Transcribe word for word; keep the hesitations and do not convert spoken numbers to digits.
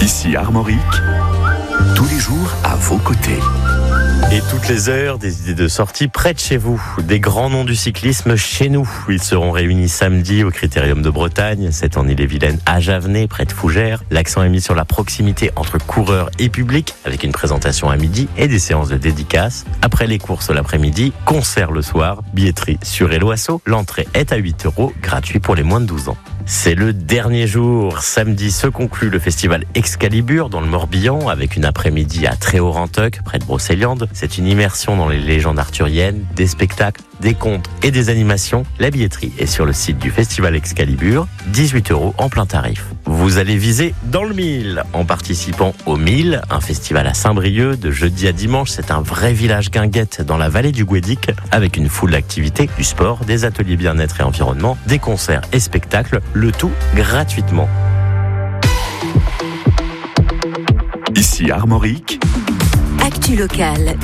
Ici Armorique, tous les jours à vos côtés. Et toutes les heures, des idées de sortie près de chez vous. Des grands noms du cyclisme chez nous. Ils seront réunis samedi au Critérium de Bretagne. C'est en Ille-et-Vilaine, à Javenay, près de Fougères. L'accent est mis sur la proximité entre coureurs et public, avec une présentation à midi et des séances de dédicaces. Après les courses l'après-midi, concert le soir, billetterie sur Eloasso. L'entrée est à huit euros, gratuit pour les moins de douze ans. C'est le dernier jour. Samedi se conclut le festival Excalibur dans le Morbihan avec une après-midi à Tréhaut-Renteuc, près de Brocéliande. C'est une immersion dans les légendes arthuriennes, des spectacles, des contes et des animations. La billetterie est sur le site du festival Excalibur, dix-huit euros en plein tarif. Vous allez viser dans le mille en participant au mille, un festival à Saint-Brieuc de jeudi à dimanche. C'est un vrai village guinguette dans la vallée du Guédic avec une foule d'activités, du sport, des ateliers bien-être et environnement, des concerts et spectacles, le tout gratuitement. Ici Armorique, Actu locale.